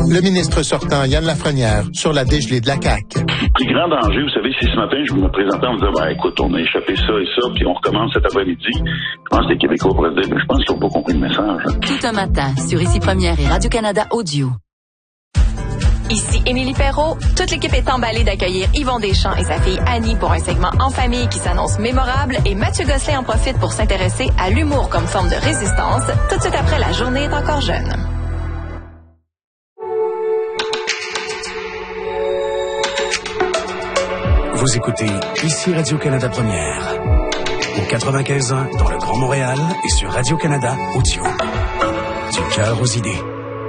Le ministre sortant, Yann Lafrenière, sur la dégelée de la CAQ. Le plus grand danger, vous savez, si ce matin, je me présentais en me disant, écoute, on a échappé ça et ça, puis on recommence cet après-midi. Je pense que les Québécois pourraient dire, mais je pense qu'ils n'ont pas compris le message. Tout un matin, sur Ici Première et Radio-Canada Audio. Ici Émilie Perrault. Toute l'équipe est emballée d'accueillir Yvon Deschamps et sa fille Annie pour un segment en famille qui s'annonce mémorable, et Mathieu Gosselin en profite pour s'intéresser à l'humour comme forme de résistance, tout de suite après La journée est encore jeune. Vous écoutez Ici Radio-Canada Première, au 95.1 dans le Grand Montréal et sur Radio-Canada Audio. Du cœur aux idées.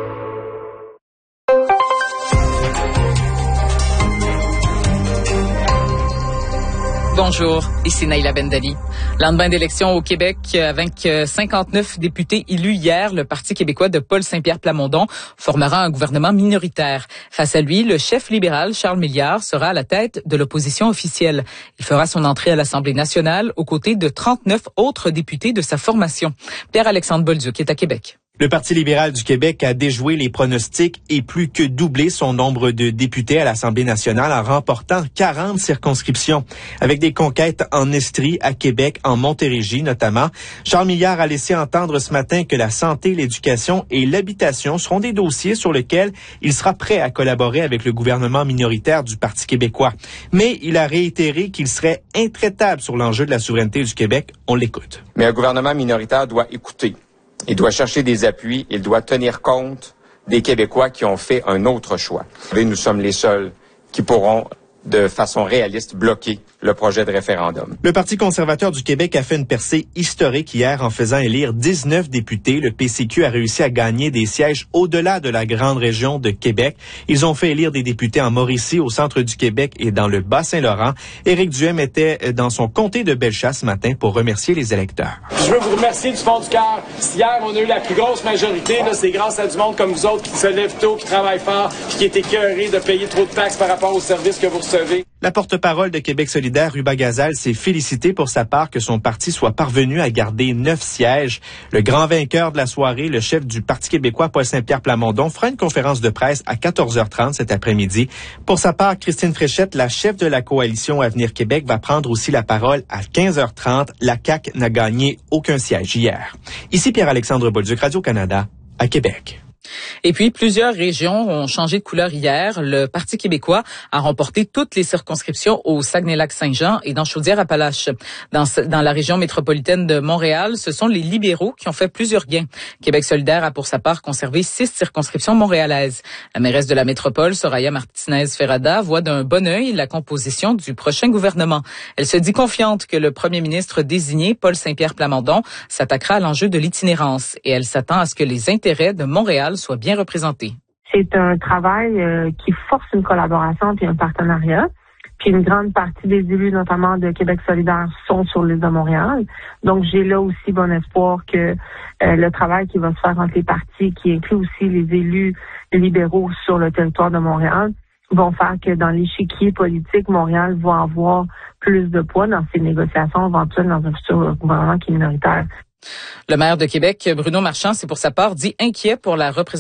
Bonjour, ici Naïla Bendali. Lendemain d'élection au Québec, avec 59 députés élus hier, le Parti québécois de Paul Saint-Pierre Plamondon formera un gouvernement minoritaire. Face à lui, le chef libéral Charles Milliard sera à la tête de l'opposition officielle. Il fera son entrée à l'Assemblée nationale aux côtés de 39 autres députés de sa formation. Pierre-Alexandre Bolduc est à Québec. Le Parti libéral du Québec a déjoué les pronostics et plus que doublé son nombre de députés à l'Assemblée nationale en remportant 40 circonscriptions. Avec des conquêtes en Estrie, à Québec, en Montérégie notamment, Charles Milliard a laissé entendre ce matin que la santé, l'éducation et l'habitation seront des dossiers sur lesquels il sera prêt à collaborer avec le gouvernement minoritaire du Parti québécois. Mais il a réitéré qu'il serait intraitable sur l'enjeu de la souveraineté du Québec. On l'écoute. Mais un gouvernement minoritaire doit écouter. Il doit chercher des appuis, il doit tenir compte des Québécois qui ont fait un autre choix. Et nous sommes les seuls qui pourront, de façon réaliste, bloquer le projet de référendum. Le Parti conservateur du Québec a fait une percée historique hier en faisant élire 19 députés. Le PCQ a réussi à gagner des sièges au-delà de la grande région de Québec. Ils ont fait élire des députés en Mauricie, au centre du Québec et dans le Bas-Saint-Laurent. Éric Duhaime était dans son comté de Bellechasse ce matin pour remercier les électeurs. Je veux vous remercier du fond du cœur. Hier, on a eu la plus grosse majorité. Là, c'est grâce à du monde comme vous autres qui se lève tôt, qui travaille fort, puis qui est écœuré de payer trop de taxes par rapport aux services que vous recevez. La porte-parole de Québec solidaire, Ruba Gazal, s'est félicité pour sa part que son parti soit parvenu à garder 9 sièges. Le grand vainqueur de la soirée, le chef du Parti québécois, Paul Saint-Pierre Plamondon, fera une conférence de presse à 14h30 cet après-midi. Pour sa part, Christine Fréchette, la chef de la coalition Avenir Québec, va prendre aussi la parole à 15h30. La CAQ n'a gagné aucun siège hier. Ici Pierre-Alexandre Bolduc, Radio-Canada, à Québec. Et puis, plusieurs régions ont changé de couleur hier. Le Parti québécois a remporté toutes les circonscriptions au Saguenay-Lac-Saint-Jean et dans Chaudière-Appalaches. Dans la région métropolitaine de Montréal, ce sont les libéraux qui ont fait plusieurs gains. Québec solidaire a pour sa part conservé 6 circonscriptions montréalaises. La mairesse de la métropole, Soraya Martinez-Ferrada, voit d'un bon œil la composition du prochain gouvernement. Elle se dit confiante que le premier ministre désigné, Paul Saint-Pierre Plamondon, s'attaquera à l'enjeu de l'itinérance et elle s'attend à ce que les intérêts de Montréal soit bien représenté. C'est un travail qui force une collaboration puis un partenariat. Puis une grande partie des élus, notamment de Québec solidaire, sont sur l'île de Montréal. Donc j'ai là aussi bon espoir que le travail qui va se faire entre les partis, qui inclut aussi les élus libéraux sur le territoire de Montréal, vont faire que dans l'échiquier politique, Montréal va avoir plus de poids dans ces négociations éventuelles dans un futur gouvernement qui est minoritaire. Le maire de Québec, Bruno Marchand, c'est pour sa part dit inquiet pour la représentation